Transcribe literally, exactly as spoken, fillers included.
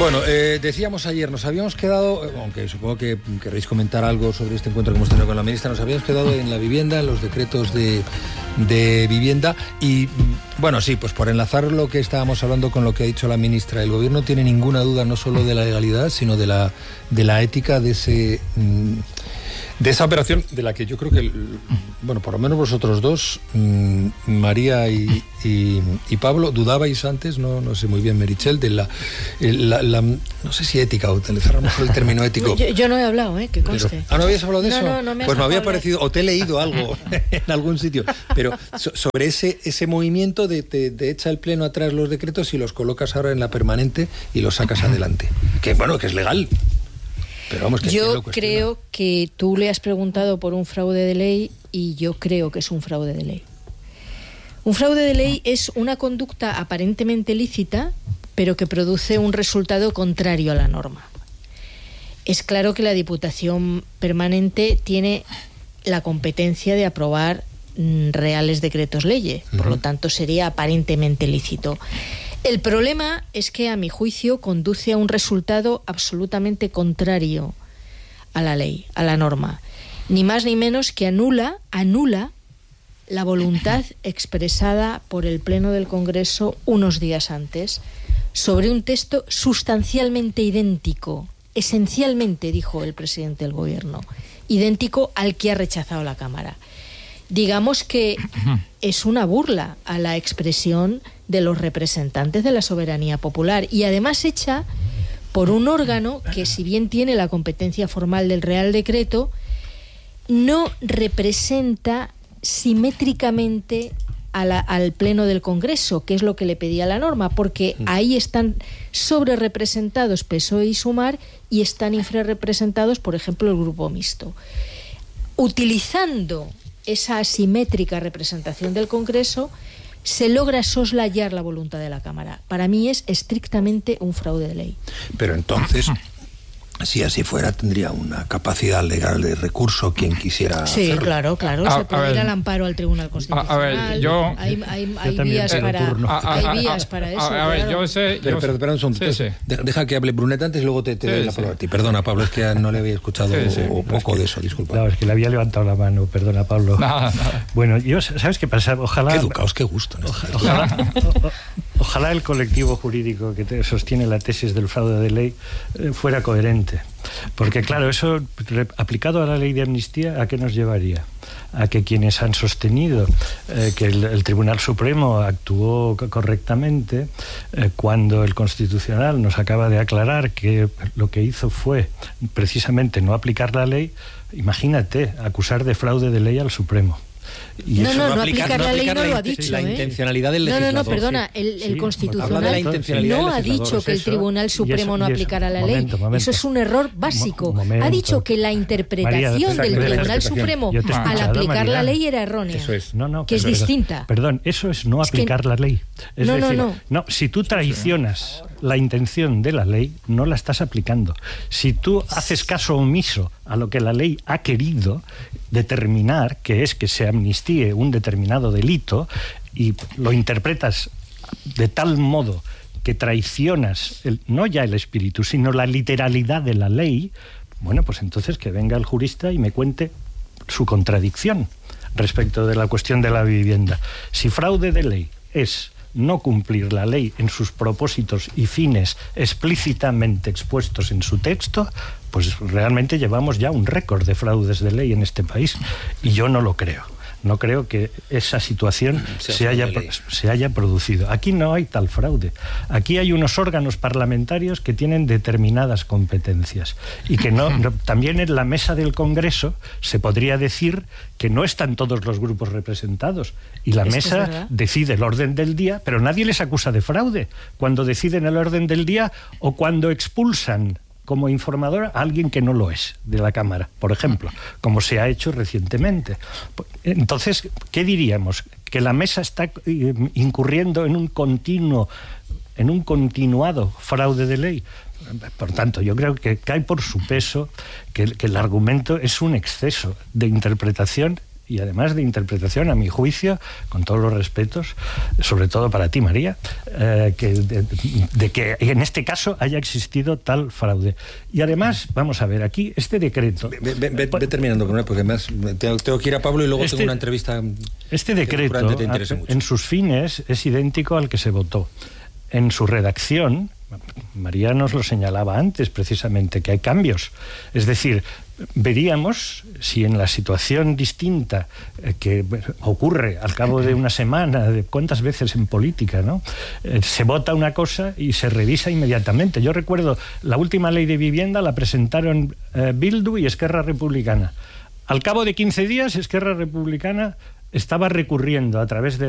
Bueno, eh, decíamos ayer, nos habíamos quedado, aunque supongo que querréis comentar algo sobre este encuentro que hemos tenido con la ministra, nos habíamos quedado en la vivienda, en los decretos de, de vivienda y, bueno, sí, pues por enlazar lo que estábamos hablando con lo que ha dicho la ministra, el gobierno tiene ninguna duda no solo de la legalidad, sino de la, de la ética de ese... Mmm, de esa operación, de la que yo creo que, bueno, por lo menos vosotros dos, mmm, María y, y, y Pablo, dudabais antes, no, no sé muy bien, Meritxell, de la, la, la, no sé si ética, o utilizar a lo mejor el término ético. Yo, yo no he hablado, ¿eh? Que conste. Pero, ¿ah, no habías hablado de eso? No, no, no me Pues me había hablar. parecido, o te he leído algo en algún sitio, pero so, sobre ese, ese movimiento de, de, de echa el pleno atrás los decretos y los colocas ahora en la permanente y los sacas adelante. Que bueno, que es legal. Pero vamos, que yo creo que tú le has preguntado por un fraude de ley y yo creo que es un fraude de ley. Un fraude de ley es una conducta aparentemente lícita, pero que produce un resultado contrario a la norma. Es claro que la Diputación Permanente tiene la competencia de aprobar mm, reales decretos leyes, por uh-huh. lo tanto sería aparentemente lícito. El problema es que, a mi juicio, conduce a un resultado absolutamente contrario a la ley, a la norma. Ni más ni menos que anula, anula la voluntad expresada por el Pleno del Congreso unos días antes sobre un texto sustancialmente idéntico, esencialmente, dijo el presidente del Gobierno, idéntico al que ha rechazado la Cámara. Digamos que es una burla a la expresión de los representantes de la soberanía popular y además hecha por un órgano que, si bien tiene la competencia formal del Real Decreto, no representa simétricamente a la, al Pleno del Congreso, que es lo que le pedía la norma, porque ahí están sobre representados P S O E y Sumar y están infrarrepresentados, por ejemplo, el Grupo Mixto. Utilizando esa asimétrica representación del Congreso, se logra soslayar la voluntad de la Cámara. Para mí es estrictamente un fraude de ley. Pero entonces, si así fuera, tendría una capacidad legal de recurso quien quisiera sí, hacerlo. claro, claro. A, se puede ver, ir al amparo al Tribunal Constitucional. A, a ver, yo... Hay, hay, hay vías, para, a, hay a, vías a, para eso. A, a ver, claro. yo sé... Pero, yo pero, pero un segundo. sí, sí. Deja que hable Brunet antes y luego te, te sí, doy la palabra a ti. Perdona, Pablo, es que no le había escuchado sí, sí. o poco de eso, disculpa. No, es que le había levantado la mano, perdona, Pablo. Nada, nada. Bueno, yo, ¿sabes qué pasa? Ojalá... Qué educados, qué gusto. Oja, ojalá, o, o, ojalá el colectivo jurídico que te sostiene la tesis del fraude de ley eh, fuera coherente. Porque, claro, eso aplicado a la ley de amnistía, ¿a qué nos llevaría? A que quienes han sostenido eh, que el, el Tribunal Supremo actuó correctamente eh, cuando el Constitucional nos acaba de aclarar que lo que hizo fue precisamente no aplicar la ley, imagínate, acusar de fraude de ley al Supremo. Y no, no, no, no aplicar, aplicar la ley no lo ha dicho. La ¿eh? intencionalidad del legislador. No, no, no, perdona, el, el sí, Constitucional de no ha dicho que el Tribunal Supremo eso, no aplicara la ley. Momento, momento. Eso es un error básico. Momento. Ha dicho que la interpretación María, del Tribunal Supremo al aplicar María. la ley era errónea. Eso es. No, no, que perdón, es distinta. Perdón, eso es no aplicar es que... la ley. Es no, decir, no, no. no, si tú traicionas la intención de la ley, no la estás aplicando. Si tú haces caso omiso a lo que la ley ha querido determinar, que es que se amnistíe un determinado delito, y lo interpretas de tal modo que traicionas el, no ya el espíritu, sino la literalidad de la ley, bueno, pues entonces que venga el jurista y me cuente su contradicción respecto de la cuestión de la vivienda. Si fraude de ley es no cumplir la ley en sus propósitos y fines explícitamente expuestos en su texto, pues realmente llevamos ya un récord de fraudes de ley en este país, y yo no lo creo. No creo que esa situación se, se, haya, se haya producido. Aquí no hay tal fraude. Aquí hay unos órganos parlamentarios que tienen determinadas competencias y que no, no también en la mesa del Congreso se podría decir que no están todos los grupos representados y la es mesa decide el orden del día, pero nadie les acusa de fraude cuando deciden el orden del día o cuando expulsan como informador a alguien que no lo es de la Cámara, por ejemplo, como se ha hecho recientemente. Entonces, ¿qué diríamos? Que la mesa está incurriendo en un continuo, en un continuado fraude de ley. Por tanto, yo creo que cae por su peso que, que el argumento es un exceso de interpretación y además de interpretación, a mi juicio, con todos los respetos, sobre todo para ti, María, eh, que de, de que en este caso haya existido tal fraude. Y además, vamos a ver, aquí este decreto... Ve, ve, ve, ve terminando, porque además tengo, tengo que ir a Pablo y luego este, tengo una entrevista. Este decreto, te interesa mucho. En sus fines, es idéntico al que se votó. En su redacción, María nos lo señalaba antes, precisamente, que hay cambios. Es decir, veríamos si en la situación distinta eh, que ocurre al cabo de una semana, de cuántas veces en política, ¿no? Eh, se vota una cosa y se revisa inmediatamente. Yo recuerdo la última ley de vivienda la presentaron eh, Bildu y Esquerra Republicana. Al cabo de quince días, Esquerra Republicana estaba recurriendo a través de